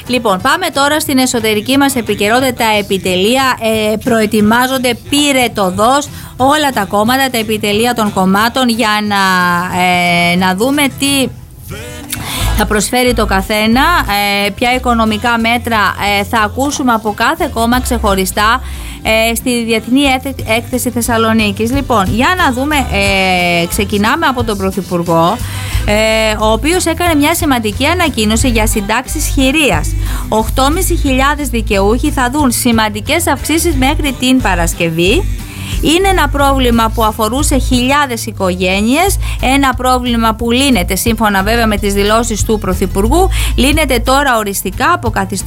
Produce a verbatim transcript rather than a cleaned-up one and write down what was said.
Λοιπόν, πάμε τώρα στην εσωτερική μας επικαιρότητα. Τα επιτελεία ε, προετοιμάζονται πυρετωδώς, όλα τα κόμματα, τα επιτελεία των κομμάτων, για να, ε, να δούμε τι θα προσφέρει το καθένα, ε, ποια οικονομικά μέτρα ε, θα ακούσουμε από κάθε κόμμα ξεχωριστά ε, στη Διεθνή Έκθεση Θεσσαλονίκης. Λοιπόν, για να δούμε, ε, ξεκινάμε από τον Πρωθυπουργό, ε, ο οποίος έκανε μια σημαντική ανακοίνωση για συντάξεις χειρίας. οκτώ χιλιάδες πεντακόσιοι δικαιούχοι θα δουν σημαντικές αυξήσεις μέχρι την Παρασκευή. Είναι ένα πρόβλημα που αφορούσε χιλιάδες οικογένειες, ένα πρόβλημα που λύνεται, σύμφωνα βέβαια με τις δηλώσεις του Πρωθυπουργού, λύνεται τώρα οριστικά, αποκαθιστώντας